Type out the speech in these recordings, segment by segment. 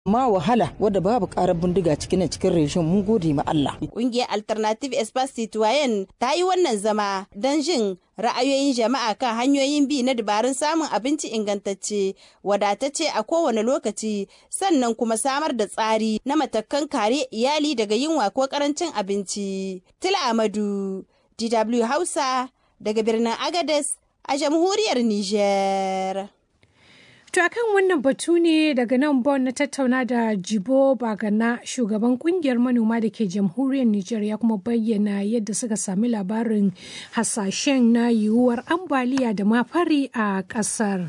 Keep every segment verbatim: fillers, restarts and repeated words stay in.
ma wahala wadda babu karar bindiga cikin cikin reshen mun gode ma Allah. Kungiyar Alternative Espace Citoyen ta yi wannan zama don jin ra'ayoyin jama'a kan hanyoyin bi na dabarun samun abinci ingantacce wadatacce a kowane lokaci, sannan kuma samar da tsari na matakan kare iyali daga yunwa ko karancin abinci. Tila Amadu, D W Hausa daga birnin Agadez a jamhuriyar Niger. To akan wannan batu ne daga nan Bon na tattauna da Jibo Bagana, shugaban kungiyar manoma da ke jamhuriyar Nijar, ya kuma bayyana yadda suka sami labarin hasashen na yiwuwar ambaliya da ma fari a ƙasar.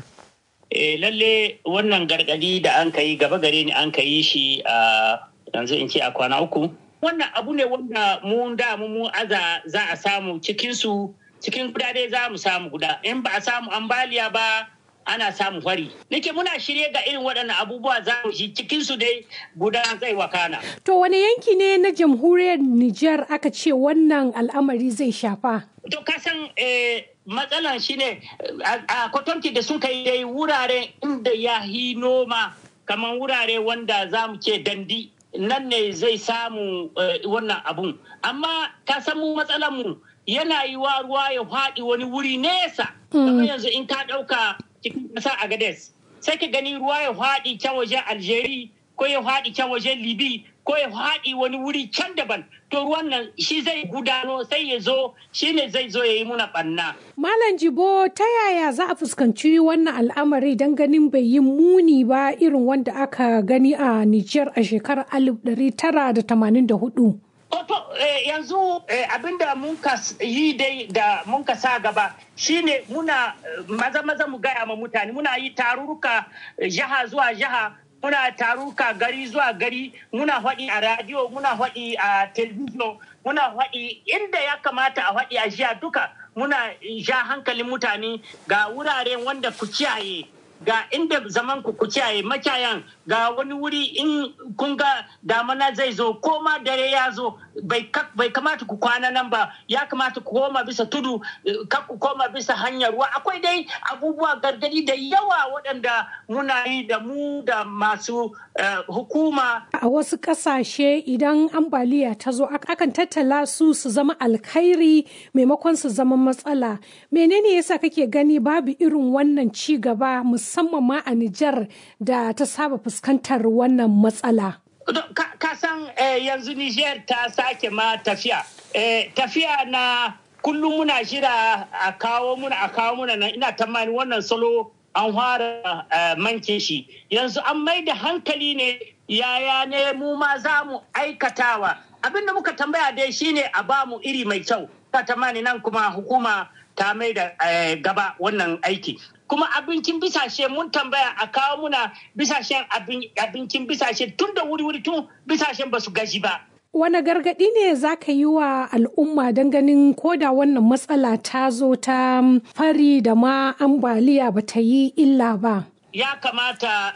E, lalle wannan gargadi da an kai gaba gare ni an kai shi a yanzu in ce a kwana uku. Wannan abu ne wanda mu da mu aza za a samu cikinsu cikin guda dai za mu samu guda. In ba a samu ambaliya ba ana samu fari. Nake muna shirye ga irin waɗannan abubuwa za mu shi cikinsu dai guda zai wakana. To wane yanki ne na jamhuriyar Nijar aka ce wannan al'amari zai shafa? To kasan eh, matsalan shi ne a kwatanci da sun kai dai wurare inda ya yi noma kamar wurare wanda za mu ce dandi nan ne zai samu eh, wannan abun. Amma kasan mu matsalan mu yana yi wa ruwa ya faɗi wani wuri nesa. Mm. Kamar yanzu in ka ɗauka cikin ƙasa Agadez sai ka gani ruwa ya faɗi can wajen Algeria ko ya faɗi can wajen Libi ko ya faɗi wani wuri can daban, to ruwan nan shi zai gudano sai ya zo shi ne zai zo ya yi muna ɓanna. Malam Jibo, ta yaya za a fuskanci wannan al'amari don ganin bai yi muni ba irin wanda aka gani a Nijar a shekarar alif ɗari tara da tamanin da hudu? To eh, yanzu eh, abinda mun ka yi dai da mun ka sa gaba shine muna maza maza mu gaya ma mutane, muna yi tarurruka jaha zuwa jaha, muna tarurruka gari zuwa gari, muna faɗi a radio, muna faɗi a television, muna faɗi inda ya kamata a faɗi a jiya duka, muna ja hankalin mutane ga wuraren wanda ku kiyaye, ga inda zaman ku ku kiyaye makiyayan, ga wani wuri in kun ga damana zai zo ko ma dare ya zo bai kamata ku kwana nan ba, ya kamata ku koma bisa tudu, kar ku koma bisa hanyar ruwa. Akwai dai abubuwa gargadi da yawa waɗanda muna yi da mu da masu uh, hukuma. A wasu ƙasashe idan ambaliya ta zo akan tattala su su zama alkhairi maimakon su zama matsala. Menene yasa kake gani babu irin wannan ci gaba musamman ma a Nijar da ta saba fuskantar wannan matsala? Ka san yanzu Nijar ta sake ma tafiya. Tafiya na kullum muna shira a kawo muna a kawo muna nan, ina tamani wannan salo an fara manke shi. Yanzu an mai da hankali ne yaya ne mu ma za mu aikatawa. Abinda muka tambaya dai shine a ba mu iri mai kyau. Ka tamani nan kuma hukuma ta mai da gaba wannan aiki. Kuma abincin bisashe mun tambaya a kawo muna bisashen abincin bisashe tun da wuri-wuri tun bisashen ba su gaji ba. Wane gargaɗi ne za ka yi wa al'umma don ganin koda wannan matsala ta zo ta fari da ma ambaliya ba ta yi illa ba? Ya kamata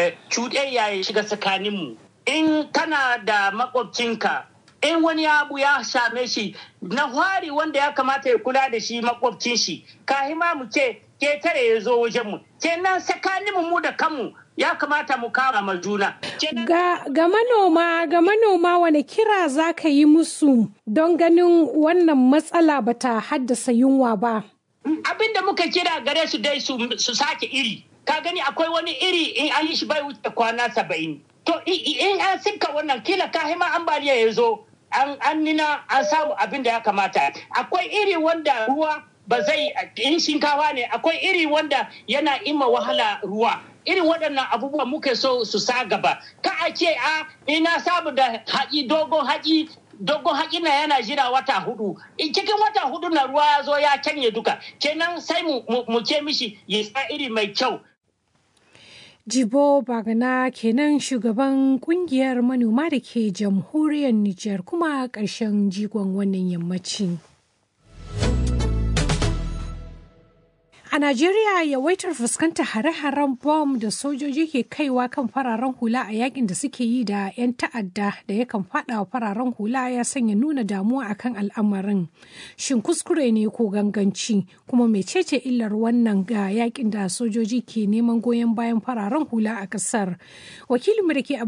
cuɗayya ya shiga tsakaninmu. In kana da makwabcinka, in wani abu ya same shi na hwari wanda ya kamata ya kula da shi makwabcin shi, kahi ma mu ce ketare ya zo wajenmu. Kenan tsakaninmu mu da kanmu ya kamata mu kama ma juna. Ga, ga manoma, ga manoma wani kira za ka yi musu don ganin wannan matsala ba ta haddasa yunwa ba? Abin da muka kira gare su dai su, su sake iri. Ka gani akwai wani iri in an yi shi bai wuce kwana saba'in. To in an sinka wannan kila kahi ma ambaliya ya zo an nina an samu abin da ya kamata. Akwai iri wanda ruwa ba zai in shinkawa ne, akwai iri wanda yana ima wahala ruwa. Irin waɗannan abubuwa muke so su sa gaba. Ka a ce a ina samu da haƙi dogon haƙi dogon haƙi na yana jira wata hudu. Cikin wata hudu na ruwa ya zo ya canye duka. Kenan sai mu mu ce mishi ya sa iri mai kyau. Jibo Bagana kenan shugaban kungiyar manoma da ke jamhuriyar Nijar kuma ƙarshen jigon wannan yammaci. A Najeriya yawaitar fuskantar hare-haren bom da sojoji ke kaiwa kan fararen hula a yakin da suke yi da 'yan ta'adda da yakan fada wa fararen hula ya sanya nuna damuwa akan al'amarin. Shin kuskure ne ko ganganci, kuma mecece illar wannan ga yakin da sojoji ke neman goyon bayan fararen hula a kasar? Wakilin da ke